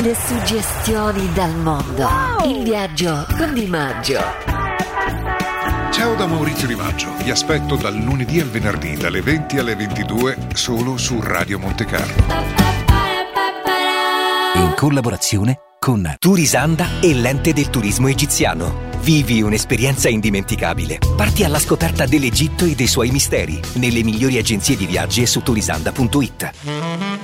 le suggestioni dal mondo. In viaggio con Di Maggio. Ciao da Maurizio Di Maggio. Vi aspetto dal lunedì al venerdì dalle 20 alle 22 solo su Radio Monte Carlo. In collaborazione con Turisanda e l'Ente del Turismo Egiziano. Vivi un'esperienza indimenticabile. Parti alla scoperta dell'Egitto e dei suoi misteri nelle migliori agenzie di viaggi e su turisanda.it.